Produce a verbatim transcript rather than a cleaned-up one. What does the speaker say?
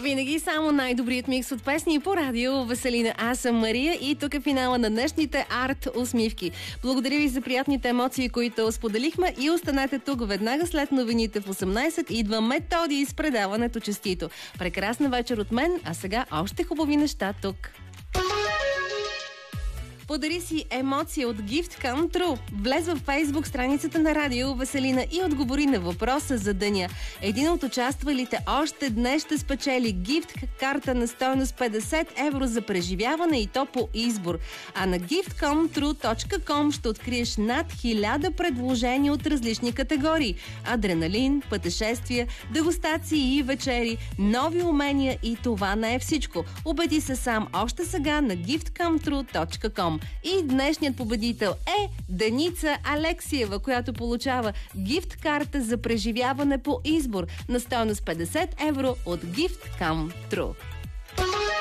Винаги само най-добрият микс от песни по радио Веселина. Аз съм Мария и тук е финала на днешните арт усмивки. Благодаря ви за приятните емоции, които споделихме, и останете тук веднага след новините в осемнайсет. Идва Методи с предаването Честито. Прекрасна вечер от мен, а сега още хубави неща тук. Подари си емоция от Gift Come True. Влез в Фейсбук страницата на радио Веселина и отговори на въпроса за деня. Един от участвалите още днес ще спечели гифт карта на стойност петдесет евро за преживяване, и то по избор. А на gift com true точка com ще откриеш над хиляда предложения от различни категории: адреналин, пътешествия, дегустации и вечери, нови умения, и това не е всичко. Убеди се сам още сега на gift com true точка com. И днешният победител е Деница Алексиева, която получава гифт карта за преживяване по избор на стойност петдесет евро от Gift Come True.